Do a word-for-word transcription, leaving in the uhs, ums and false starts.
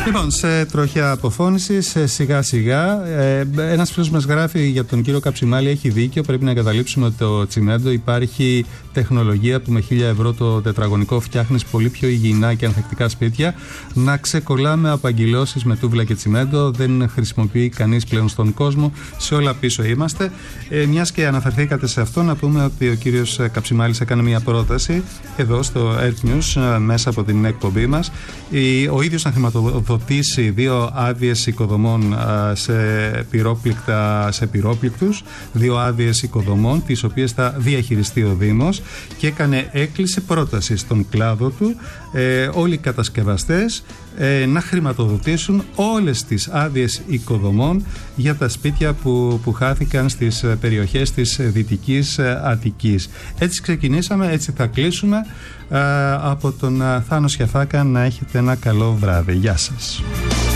Λοιπόν, σε τροχιά αποφώνηση, σιγά σιγά. Ε, ένας φίλος μας γράφει για τον κύριο Καψιμάλη, έχει δίκιο. Πρέπει να καταλήψουμε ότι το τσιμέντο υπάρχει τεχνολογία που με χίλια ευρώ το τετραγωνικό φτιάχνεις πολύ πιο υγιεινά και ανθεκτικά σπίτια. Να ξεκολλάμε απαγγελώσεις με τούβλα και τσιμέντο. Δεν χρησιμοποιεί κανείς πλέον στον κόσμο. Σε όλα πίσω είμαστε. Ε, μιας και αναφερθήκατε σε αυτό, να πούμε ότι ο κύριος Καψιμάλης έκανε μια πρόταση εδώ στο Earth News μέσα από την εκπομπή μας. Ο ίδιος να χρηματοδοτήσει δύο άδειες οικοδομών σε πυρόπληκτα, σε πυρόπληκτους, δύο άδειες οικοδομών, τις οποίες θα διαχειριστεί ο Δήμος, και έκανε έκκληση, πρόταση στον κλάδο του, ε, όλοι οι κατασκευαστές ε, να χρηματοδοτήσουν όλες τις άδειες οικοδομών για τα σπίτια που, που χάθηκαν στις περιοχές της Δυτικής Αττικής. Έτσι ξεκινήσαμε, έτσι θα κλείσουμε. Ε, από τον Θάνο Σιαφάκα, να έχετε ένα καλό βράδυ. Γεια σας.